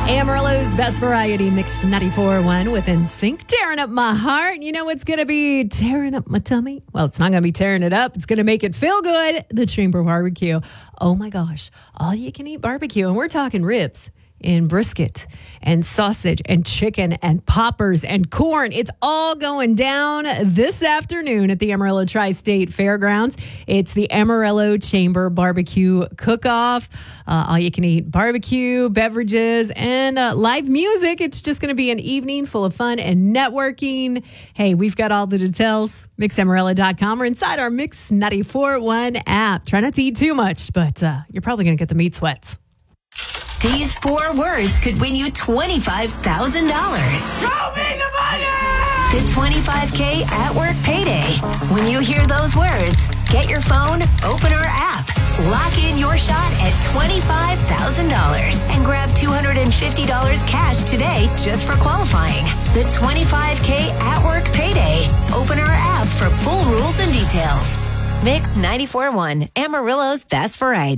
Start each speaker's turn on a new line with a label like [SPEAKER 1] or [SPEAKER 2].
[SPEAKER 1] Amarillo's best variety mix 94.1 with NSYNC tearing up my heart. You know what's going to be tearing up my tummy? Well, it's not going to be tearing it up. It's going to make it feel good. The Chamber Barbecue. Oh my gosh. All you can eat barbecue. And we're talking ribs and brisket and sausage and chicken and poppers and corn. It's all going down this afternoon at the Amarillo Tri-State Fairgrounds. It's the Amarillo Chamber Barbecue Cook-Off. All you can eat barbecue, beverages, and live music. It's just going to be an evening full of fun and networking. Hey, we've got all the details. MixAmarillo.com or inside our Mix 94.1 app. Try not to eat too much, but you're probably going to get the meat sweats.
[SPEAKER 2] These 4 words could win you $25,000.
[SPEAKER 3] Show me the money!
[SPEAKER 2] The 25K at work payday. When you hear those words, get your phone, open our app, lock in your shot at $25,000 and grab $250 cash today just for qualifying. The 25K at work payday. Open our app for full rules and details. Mix 94.1, Amarillo's best variety.